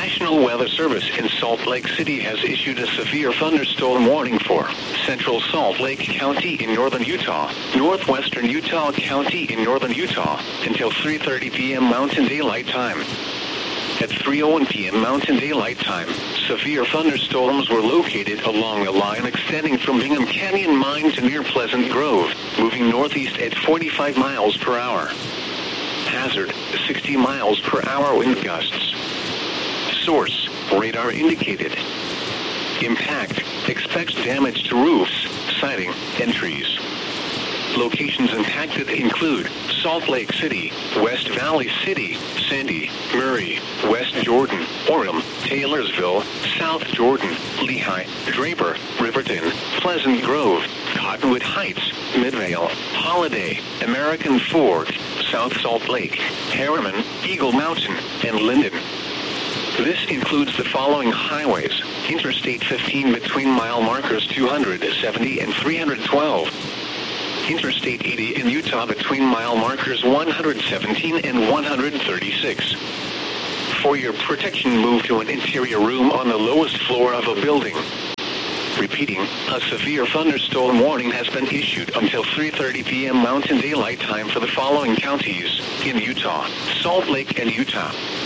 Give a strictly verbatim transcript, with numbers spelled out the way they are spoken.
National Weather Service in Salt Lake City has issued a severe thunderstorm warning for central Salt Lake County in northern Utah, northwestern Utah County in northern Utah, until three thirty p.m. Mountain Daylight Time. At three oh one p.m. Mountain Daylight Time, severe thunderstorms were located along a line extending from Bingham Canyon Mine to near Pleasant Grove, moving northeast at forty-five miles per hour. Hazard, sixty miles per hour wind gusts. Source, radar indicated. Impact, expects damage to roofs, siding, and trees. Locations impacted include Salt Lake City, West Valley City, Sandy, Murray, West Jordan, Orem, Taylorsville, South Jordan, Lehigh, Draper, Riverton, Pleasant Grove, Cottonwood Heights, Midvale, Holiday, American Fork, South Salt Lake, Harriman, Eagle Mountain, and Linden. This includes the following highways: Interstate fifteen between mile markers two hundred seventy and three hundred twelve. Interstate eighty in Utah between mile markers one hundred seventeen and one hundred thirty-six. For your protection, move to an interior room on the lowest floor of a building. Repeating, a severe thunderstorm warning has been issued until three thirty p.m. Mountain Daylight Time for the following counties in Utah: Salt Lake and Utah,